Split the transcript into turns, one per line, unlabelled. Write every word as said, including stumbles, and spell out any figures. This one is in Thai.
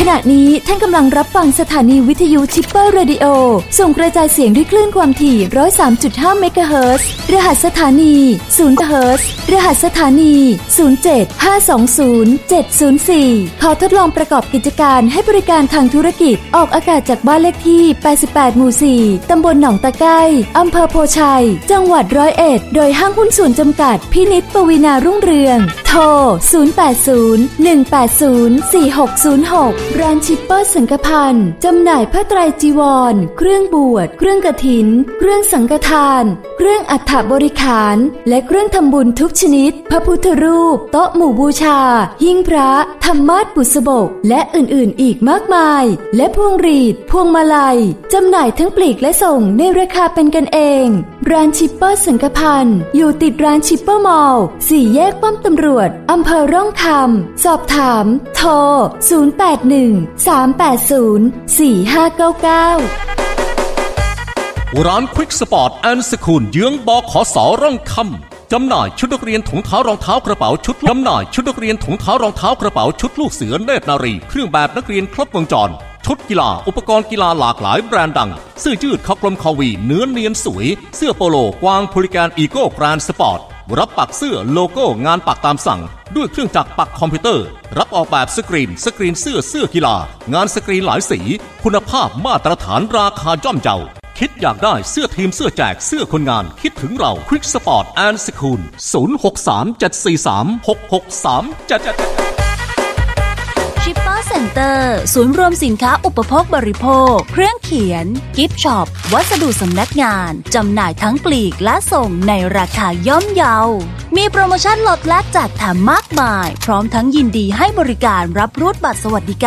ขณะนี้ท่านกำลังรับฟังสถานีวิทยุชิปเปอร์เรดิโอส่งกระจายเสียงด้วยคลื่นความถี่ หนึ่งร้อยสามจุดห้า เมกะเฮิรตซ์รหัสสถานี ศูนย์ เฮิรตซ์รหัสสถานี ศูนย์ เจ็ด ห้า สอง ศูนย์ เจ็ด ศูนย์ สี่ ขอทดลองประกอบกิจการให้บริการทางธุรกิจออกอากาศจากบ้านเลขที่ แปดสิบแปด หมู่ สี่ ตำบลหนองตะไคร้อำเภอโพชัยจังหวัดร้อยเอ็ดโดยห้างหุ้นส่วนจำกัดพินิจปวีณารุ่งเรืองโทร ศูนย์ แปด ศูนย์ หนึ่ง แปด ศูนย์ สี่ หก ศูนย์ หก ร้านชิปเปอร์สังฆพันธ์จำหน่ายผ้าไตรจีวรเครื่องบวชเครื่องกฐินเครื่องสังฆทานเครื่องอัฐบริขารและเครื่องทำบุญทุกชนิดพระพุทธรูปโต๊ะหมู่บูชาหิ้งพระธรรมาสน์บุษบกและอื่นๆอีกมากมายและพวงหรีดพวงมาลัยจำหน่ายทั้งปลีกและส่งในราคาเป็นกันเองร้านชิปเปอร์สังฆพันธ์อยู่ติดร้านชิปเปอร์มอลล์สี่แยกป้อมตำรวจอำเภอร่องคำสอบถามโทร ศูนย์ แปด หนึ่ง สาม แปด ศูนย์ สี่ ห้า เก้า เก้า
ร้านควิกสปอร์ตแอนด์สคูลเยื้องบขสร่องคำจำหน่ายชุดนักเรียนถุงเท้ารองเท้ากระเป๋าชุดจำหน่ายชุดนักเรียนถุงเท้ารองเท้ากระเป๋าชุดลูกเสือเนตรนารีเครื่องแบบนักเรียนครบวงจรชุดกีฬาอุปกรณ์กีฬาหลากหลายแบรนด์ดังเสื้อยืดคอกลมคอวีเนื้อเนียนสวยเสื้อโปโลกวางพูลิแกนอีโก้แกรนด์สปอร์ตรับปักเสื้อโลโก้งานปักตามสั่งด้วยเครื่องจักรปักคอมพิวเตอร์รับออกแบบสกรีนสกรีนเสื้อเสื้อกีฬางานสกรีนหลายสีคุณภาพมาตรฐานราคาย่อมเยาคิดอยากได้เสื้อทีมเสื้อแจกเสื้อคนงานคิดถึงเราควิกสปอร์ตแอนด์สคูล ศูนย์ หก สาม เจ็ด สี่ สาม หก หก สาม เจ็ด
ชิปเปอร์เซ็นเตอร์ศูนย์รวมสินค้าอุปโภคบริโภคเครื่องเขียนกิฟต์ช็อปวัสดุสำนักงานจำหน่ายทั้งปลีกและส่งในราคาย่อมเยามีโปรโมชั่นลดแลกแจกแถมมากมายพร้อมทั้งยินดีให้บริการรับรูดบัตรสวัสดิการ